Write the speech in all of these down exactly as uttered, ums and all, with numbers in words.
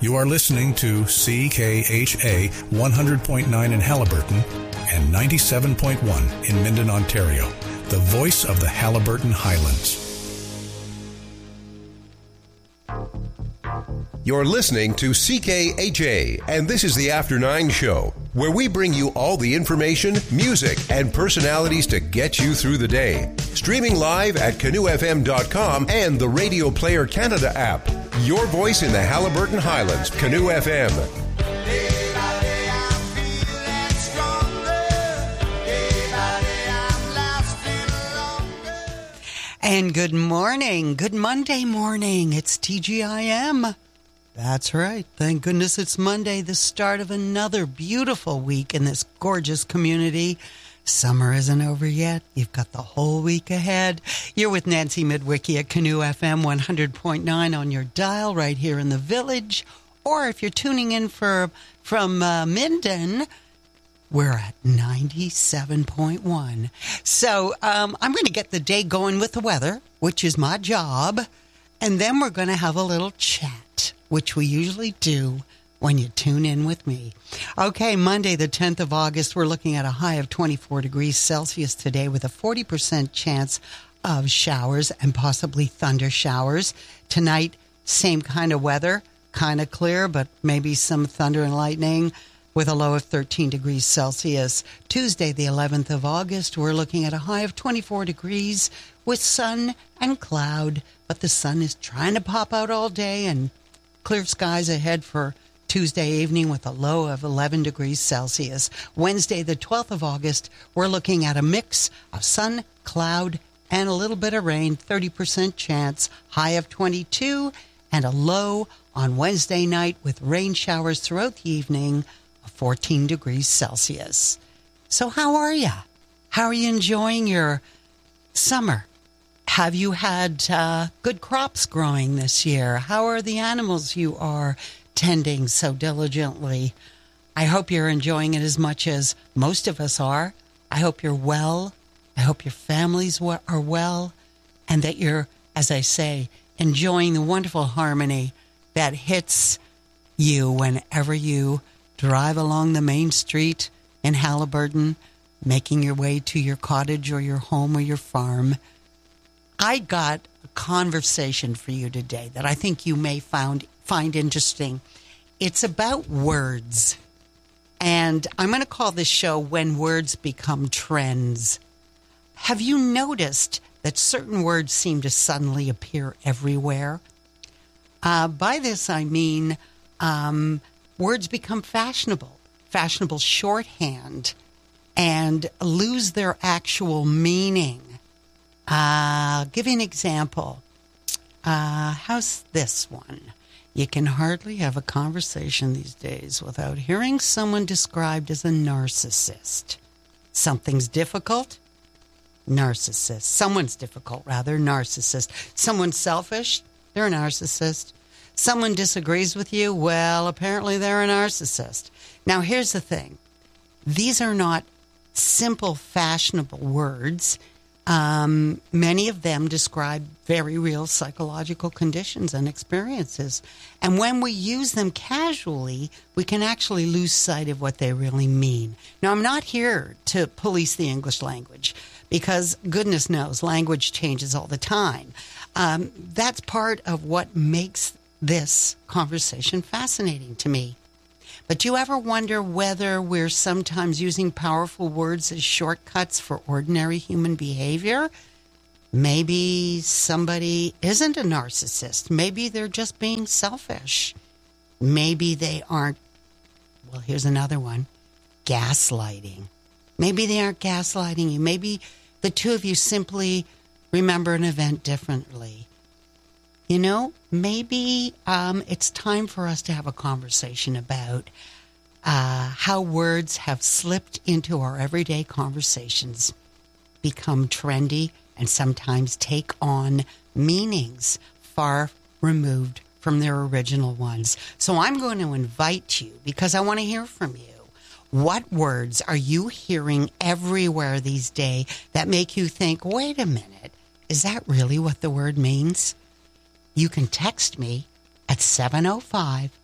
You are listening to C K H A one hundred point nine in Haliburton and ninety-seven point one in Minden, Ontario, the voice of the Haliburton Highlands. You're listening to C K H A, and this is the After Nine Show, where we bring you all the information, music, and personalities to get you through the day. Streaming live at canoe f m dot com and the Radio Player Canada app. Your voice in the Haliburton Highlands, Canoe F M. And good morning. Good Monday morning. It's T G I M. That's right. Thank goodness it's Monday, the start of another beautiful week in this gorgeous community. Summer isn't over yet. You've got the whole week ahead. You're with Nancy Midwicki at Canoe F M one hundred point nine on your dial right here in the village. Or if you're tuning in for from uh, Minden, we're at ninety-seven point one. So um, I'm going to get the day going with the weather, which is my job. And then we're going to have a little chat, which we usually do when you tune in with me. Okay, Monday, the tenth of August, we're looking at a high of twenty-four degrees Celsius today with a forty percent chance of showers and possibly thunder showers. Tonight, same kind of weather, kind of clear, but maybe some thunder and lightning with a low of thirteen degrees Celsius. Tuesday, the eleventh of August, we're looking at a high of twenty-four degrees with sun and cloud, but the sun is trying to pop out all day and clear skies ahead for Tuesday evening with a low of eleven degrees Celsius. Wednesday, the twelfth of August, we're looking at a mix of sun, cloud, and a little bit of rain, thirty percent chance, high of twenty-two, and a low on Wednesday night with rain showers throughout the evening of fourteen degrees Celsius. So how are you? How are you enjoying your summer? Have you had uh, good crops growing this year? How are the animals you are tending so diligently? I hope you're enjoying it as much as most of us are. I hope you're well. I hope your families are well, and that you're, as I say, enjoying the wonderful harmony that hits you whenever you drive along the main street in Haliburton, making your way to your cottage or your home or your farm. I got a conversation for you today that I think you may found, find interesting. It's about words. And I'm going to call this show When Words Become Trends. Have you noticed that certain words seem to suddenly appear everywhere? Uh, by this, I mean um, words become fashionable, fashionable shorthand, and lose their actual meaning. Uh, give you an example. Uh, how's this one? You can hardly have a conversation these days without hearing someone described as a narcissist. Something's difficult? Narcissist. Someone's difficult, rather, narcissist. Someone's selfish? They're a narcissist. Someone disagrees with you? Well, apparently they're a narcissist. Now, here's the thing. These are not simple, fashionable words. Um, many of them describe very real psychological conditions and experiences. And when we use them casually, we can actually lose sight of what they really mean. Now, I'm not here to police the English language because goodness knows language changes all the time. Um, that's part of what makes this conversation fascinating to me. But do you ever wonder whether we're sometimes using powerful words as shortcuts for ordinary human behavior? Maybe somebody isn't a narcissist. Maybe they're just being selfish. Maybe they aren't, well, here's another one, gaslighting. Maybe they aren't gaslighting you. Maybe the two of you simply remember an event differently. You know, maybe um, it's time for us to have a conversation about uh, how words have slipped into our everyday conversations, become trendy, and sometimes take on meanings far removed from their original ones. So I'm going to invite you, because I want to hear from you. What words are you hearing everywhere these days that make you think, wait a minute, is that really what the word means? You can text me at seven oh five,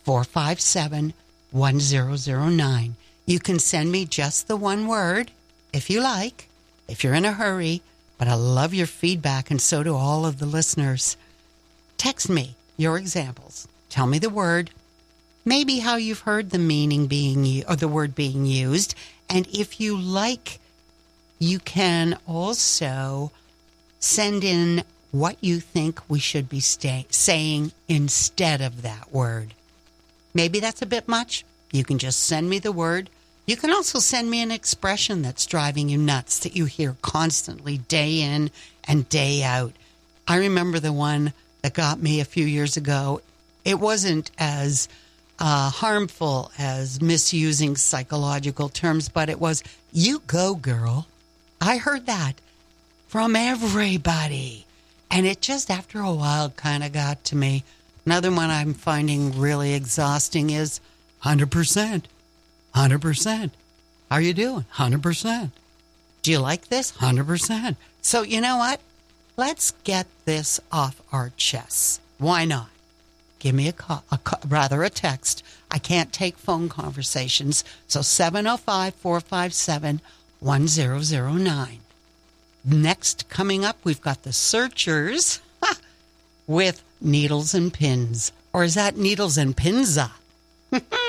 four five seven, one zero zero nine. You can send me just the one word if you like, if you're in a hurry, but I love your feedback and so do all of the listeners. Text me your examples. Tell me the word, maybe how you've heard the meaning being or the word being used, and if you like, you can also send in what you think we should be stay, saying instead of that word. Maybe that's a bit much. You can just send me the word. You can also send me an expression that's driving you nuts that you hear constantly day in and day out. I remember the one that got me a few years ago. It wasn't as uh, harmful as misusing psychological terms, but it was, "You go, girl." I heard that from everybody. And it just, after a while, kind of got to me. Another one I'm finding really exhausting is one hundred percent. one hundred percent. How are you doing? one hundred percent. Do you like this? one hundred percent. So you know what? Let's get this off our chests. Why not? Give me a call, a call, rather a text. I can't take phone conversations. So seven oh five, four five seven, one zero zero nine. Next, coming up, we've got the Searchers with Needles and Pins. Or is that Needles and Pinza?